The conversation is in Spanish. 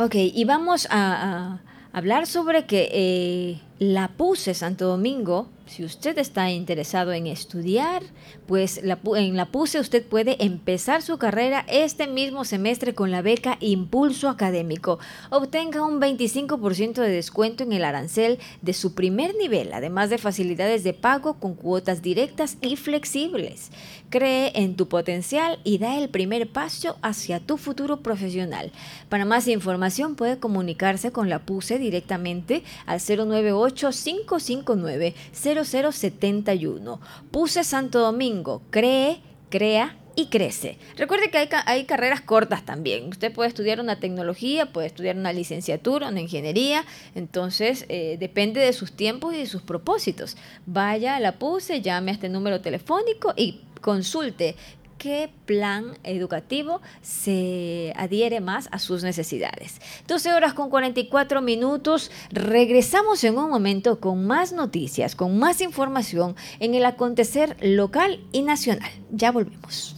Ok, y vamos a hablar sobre que la PUCE Santo Domingo, si usted está interesado en estudiar, pues en la PUCE usted puede empezar su carrera este mismo semestre con la beca Impulso Académico. Obtenga un 25% de descuento en el arancel de su primer nivel, además de facilidades de pago con cuotas directas y flexibles. Cree en tu potencial y da el primer paso hacia tu futuro profesional. Para más información puede comunicarse con la PUCE directamente al 098-559-0071. PUCE Santo Domingo, cree, crea y crece. Recuerde que hay carreras cortas también. Usted puede estudiar una tecnología, puede estudiar una licenciatura, una ingeniería. Entonces, depende de sus tiempos y de sus propósitos. Vaya a la PUCE, llame a este número telefónico y consulte qué plan educativo se adhiere más a sus necesidades. 12 horas con 44 minutos. Regresamos en un momento con más noticias, con más información en el acontecer local y nacional. Ya volvemos.